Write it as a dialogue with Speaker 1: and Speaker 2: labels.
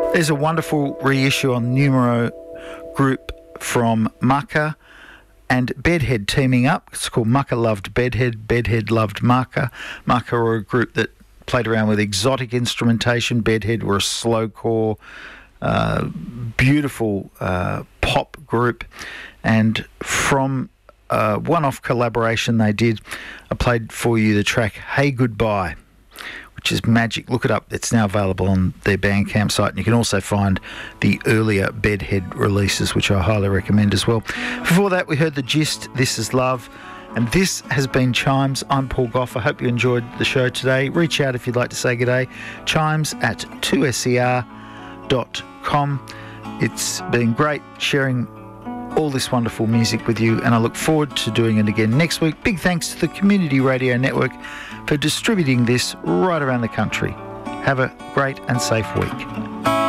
Speaker 1: There's a wonderful reissue on Numero group from Mucka and Bedhead teaming up. It's called Mucka Loved Bedhead, Bedhead Loved Mucka. Mucka were a group that played around with exotic instrumentation. Bedhead were a slowcore, beautiful pop group. And from a one-off collaboration they did, I played for you the track Hey Goodbye, which is magic. Look it up. It's now available on their Bandcamp site, and you can also find the earlier Bedhead releases, which I highly recommend as well. Before that, we heard The Gist, This Is Love, and this has been Chimes. I'm Paul Gough. I hope you enjoyed the show today. Reach out if you'd like to say good day. chimes@2ser.com. It's been great sharing all this wonderful music with you, and I look forward to doing it again next week. Big thanks to the Community Radio Network for distributing this right around the country. Have a great and safe week.